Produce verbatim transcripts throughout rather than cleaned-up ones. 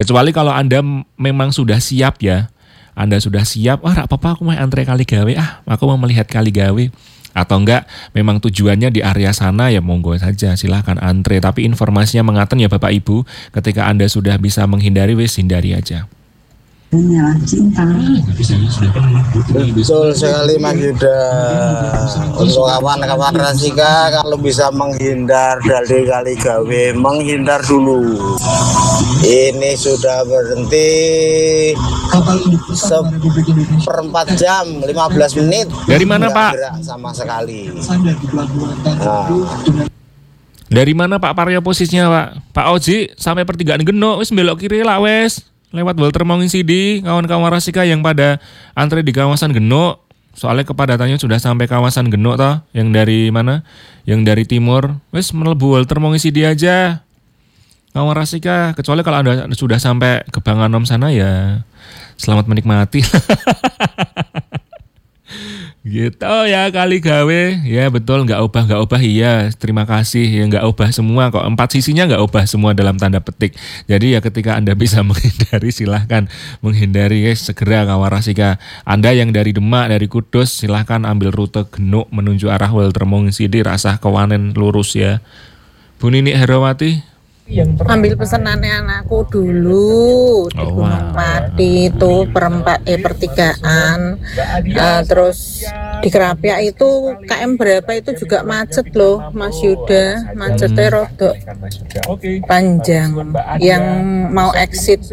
Kecuali kalau Anda memang sudah siap ya. Anda sudah siap, wah oh, apa-apa aku mau antre Kaligawe, ah aku mau melihat Kaligawe. Atau enggak, memang tujuannya di area sana ya monggo saja, silahkan antre. Tapi informasinya mengaten ya Bapak Ibu, ketika Anda sudah bisa menghindari, wis hindari aja. Inilah cinta. Betul sekali Mas Yuda. Untuk kawan-kawan Rasika, kalau bisa menghindar dari Kaligawe, menghindar dulu. Ini sudah berhenti seperempat jam lima belas menit. Dari mana Pak? Sama sekali. Nah. Dari mana Pak Paryo posisinya Pak? Pak Oji sampai pertigaan Genuk, wis belok kiri lah wes. Lewat Walter Mongin Sidi, kawan-kawan Rasika yang pada antre di kawasan Genuk. Soalnya kepadatannya sudah sampai kawasan Genuk toh, yang dari mana? Yang dari timur. Wes melebu Walter Mongin Sidi aja. Kawan Rasika, kecuali kalau Anda sudah sampai ke Banganom sana ya selamat menikmati. Gitu ya Kaligawe, ya betul, nggak ubah nggak ubah iya, terima kasih ya, nggak ubah semua kok, empat sisinya nggak ubah semua dalam tanda petik. Jadi ya ketika Anda bisa menghindari silahkan menghindari guys, segera kawan Rasika. Anda yang dari Demak, dari Kudus silahkan ambil rute Genuk menuju arah Walter Mongin Sidi, Rasah Kewanen lurus ya. Bu Nini Herawati. Ambil pesanannya anakku dulu di Oh, Gunung wow. Pati itu perempat eh pertigaan, uh, terus di Kerapia itu K M berapa itu juga macet loh Mas Yuda, macetnya rodok panjang yang mau exit.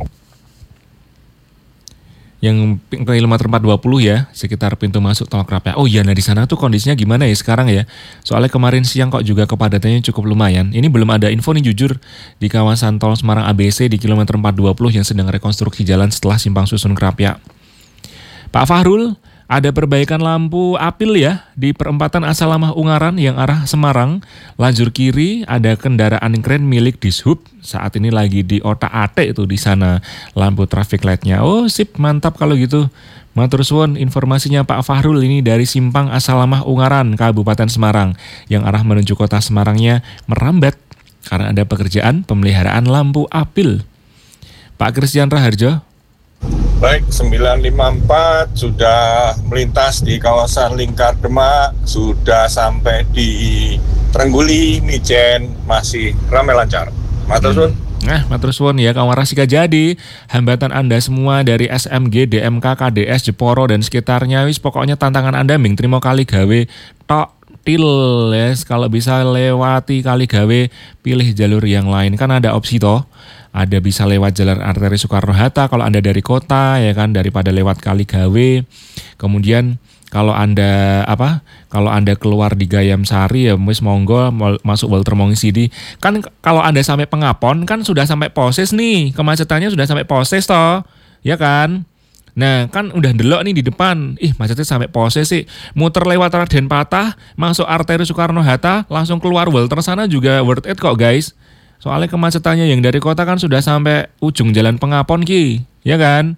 Yang kilometer empat ratus dua puluh ya, sekitar pintu masuk tol Kerapia. Oh iya, nah di sana tuh kondisinya gimana ya sekarang ya? Soalnya kemarin siang kok juga kepadatannya cukup lumayan. Ini belum ada info nih jujur di kawasan tol Semarang A B C di kilometer empat ratus dua puluh yang sedang rekonstruksi jalan setelah simpang susun Kerapia. Pak Fahrul, ada perbaikan lampu apil ya di perempatan Asalamah Ungaran yang arah Semarang. Lajur kiri ada kendaraan keren milik Dishub. Saat ini lagi di otak-atik itu di sana lampu traffic light-nya. Oh sip, mantap kalau gitu. Matur suwun informasinya Pak Fahrul ini dari simpang Asalamah Ungaran, Kabupaten Semarang. Yang arah menuju kota Semarangnya merambat karena ada pekerjaan pemeliharaan lampu apil. Pak Christian Raharjo. Baik, sembilan lima empat sudah melintas di kawasan Lingkar Demak, sudah sampai di Trengguli, Mijen, masih ramai lancar. Matur suwun. Nah, matur suwun ya kawan Rasika. Jadi hambatan Anda semua dari S M G, D M K, K D S, Jeporo dan sekitarnya, wis pokoknya tantangan Anda ming terima Kaligawe tok til ya. Kalau bisa lewati Kaligawe, pilih jalur yang lain, kan ada opsi toh. Ada bisa lewat jalan arteri Soekarno-Hatta kalau Anda dari kota ya kan, daripada lewat Kaligawe. Kemudian kalau Anda apa? Kalau Anda keluar di Gayam Sari ya wis monggo masuk Walter Mongin Sidi. Kan kalau Anda sampai Pengapon kan sudah sampai Poses nih. Kemacetannya sudah sampai Poses toh. Ya kan? Nah, kan udah ndelok nih di depan. Ih, macetnya sampai Poses sih. Muter lewat Raden Patah, masuk arteri Soekarno-Hatta, langsung keluar Walter sana juga worth it kok, guys. Soalnya kemacetannya yang dari kota kan sudah sampai ujung jalan Pengapon ki, ya kan?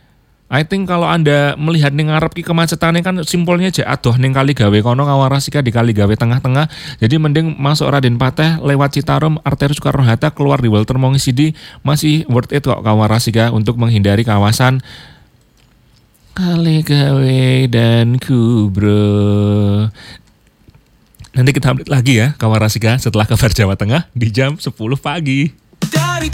I think kalau Anda melihat ning ngarep ki kemacetannya kan simpulnya aja aduh ning Kaligawe kono kawan Rasika di Kaligawe tengah-tengah. Jadi mending masuk Raden Patah lewat Citarum arteri Soekarno-Hatta keluar di Walter Mongin Sidi, masih worth it kok kawan Rasika untuk menghindari kawasan Kaligawe dan Kubro. Nanti kita update lagi ya kawan Rasika setelah kabar Jawa Tengah di jam sepuluh pagi.